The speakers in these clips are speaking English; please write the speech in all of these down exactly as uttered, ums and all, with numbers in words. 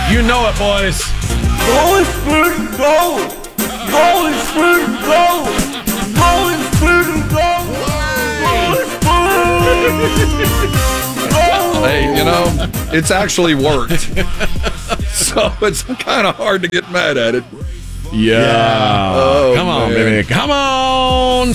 You know it, boys. Go, Spurgeon, go! Go, Spurgeon, go! Go, Spurgeon, go! Go, Hey, you know, it's actually worked. So it's kind of hard to get mad at it. Yeah. Oh, Come on, man. baby. Come on,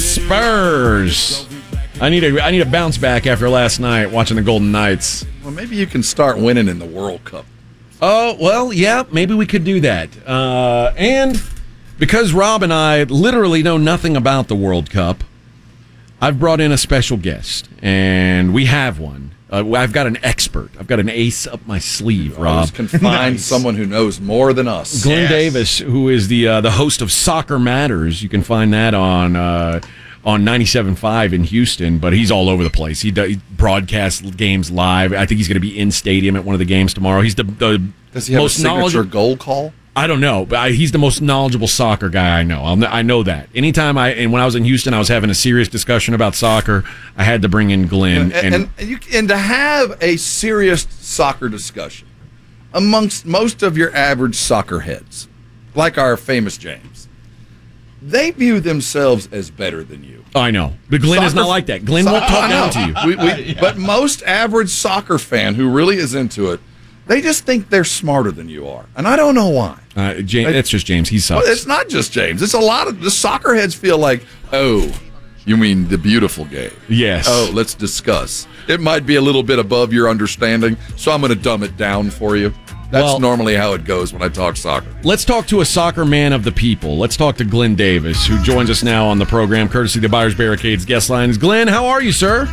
Spurs. I need a I need a bounce back after last night watching the Golden Knights. Well, maybe you can start winning in the World Cup. Oh, well, yeah, maybe we could do that. Uh, and because Rob and I literally know nothing about the World Cup, I've brought in a special guest, and we have one. Uh, I've got an expert. I've got an ace up my sleeve, Rob. Always can find someone who knows more than us. Glenn Yes. Davis, who is the uh, the host of Soccer Matters. You can find that on uh, on ninety-seven point five in Houston, but he's all over the place. He, does, he broadcasts games live. I think he's going to be in stadium at one of the games tomorrow. He's the, the Does he have a most signature knowledgeable. goal call? I don't know, but I, he's the most knowledgeable soccer guy I know. I'll, I know that. Anytime I and when I was in Houston, I was having a serious discussion about soccer. I had to bring in Glenn. And, And, and, and, you, and to have a serious soccer discussion amongst most of your average soccer heads, like our famous James, they view themselves as better than you. I know, but Glenn is Soccer- not like that. Glenn So- won't talk I know. down to you. We, we, But most average soccer fan who really is into it, they just think they're smarter than you are, and I don't know why. Uh, James, that's just James. He sucks. Well, it's not just James. It's a lot of the soccer heads feel like, oh, you mean the beautiful game? Yes. Oh, let's discuss. It might be a little bit above your understanding, so I'm going to dumb it down for you. That's Well- normally how it goes when I talk soccer. Let's talk to a soccer man of the people. Let's talk to Glenn Davis, who joins us now on the program, courtesy of the Buyers Barricades guest lines. Glenn, how are you, sir?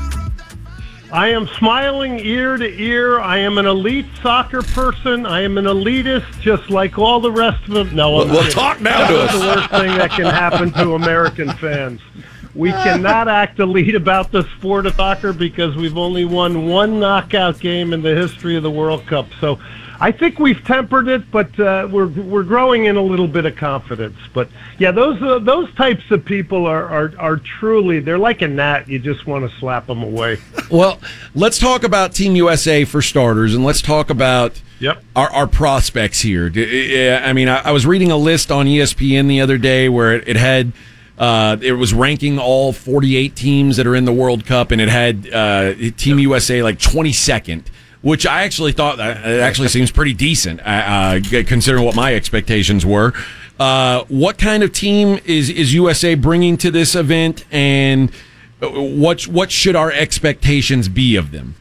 I am smiling ear to ear. I am an elite soccer person. I am an elitist, just like all the rest of them. No, I'm Well, kidding. talk now to That's us. the worst thing that can happen to American fans. We cannot act elite about the sport of soccer because we've only won one knockout game in the history of the World Cup. So I think we've tempered it, but uh, we're we're growing in a little bit of confidence. But yeah, those uh, those types of people are, are are truly, they're like a gnat. You just want to slap them away. Well, let's talk about Team U S A for starters, and let's talk about Yep. our, our prospects here. D- I mean, I, I was reading a list on E S P N the other day where it, it had uh, it was ranking all forty-eight teams that are in the World Cup, and it had uh, Team U S A like twenty-second. Which I actually thought that it actually seems pretty decent, uh, considering what my expectations were. Uh, what kind of team is, is U S A bringing to this event, and what what should our expectations be of them?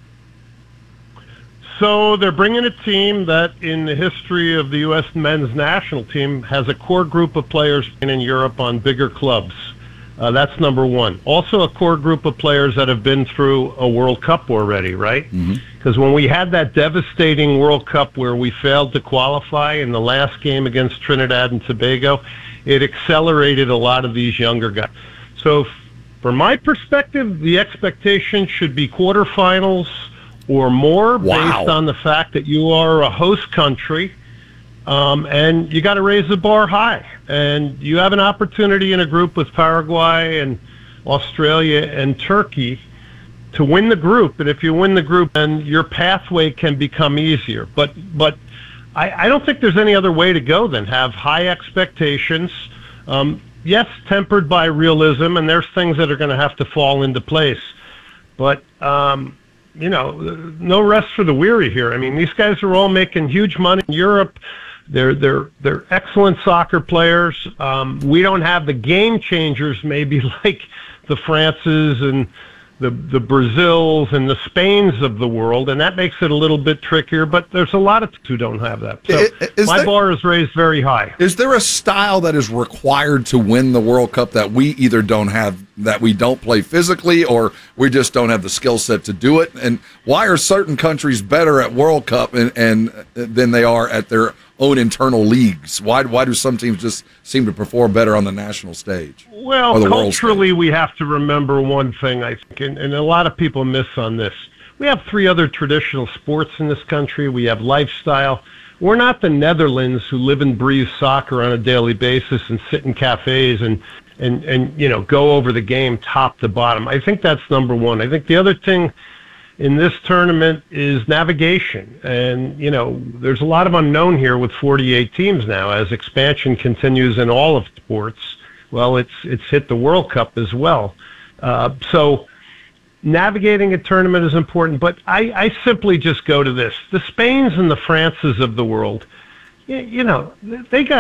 So they're bringing a team that, in the history of the U S men's national team, has a core group of players in Europe on bigger clubs. Uh, that's number one. Also, a core group of players that have been through a World Cup already, right? Because when we had that devastating World Cup where we failed to qualify in the last game against Trinidad and Tobago, it accelerated a lot of these younger guys. So, f- from my perspective, the expectation should be quarterfinals or more, Wow. based on the fact that you are a host country. Um, and you got to raise the bar high. And you have an opportunity in a group with Paraguay and Australia and Turkey to win the group. And if you win the group, then your pathway can become easier. But but I, I don't think there's any other way to go than have high expectations. Um, yes, tempered by realism, and there's things that are going to have to fall into place. But um, you know, no rest for the weary here. I mean, these guys are all making huge money in Europe. They're they're they're excellent soccer players. Um, we don't have the game changers, maybe like the Frances and the the Brazils and the Spains of the world, and that makes it a little bit trickier. But there's a lot of who don't have that. So I- is my there- bar is raised very high. Is there a style that is required to win the World Cup that we either don't have, that we don't play physically, or we just don't have the skill set to do it? And why are certain countries better at World Cup and, and than they are at their own internal leagues? Why why do some teams just seem to perform better on the national stage? Well, Or the world culturally, we have to remember one thing, I think, and, and a lot of people miss on this. We have three other traditional sports in this country. We have lifestyle. We're not the Netherlands, who live and breathe soccer on a daily basis and sit in cafes and, and, and you know, go over the game top to bottom. I think that's number one. I think the other thing in this tournament is navigation. And, you know, there's a lot of unknown here with forty-eight teams now. As expansion continues in all of sports, well, it's it's hit the World Cup as well. Uh, so navigating a tournament is important, but I, I simply just go to this. The Spains and the Frances of the world, you know, they got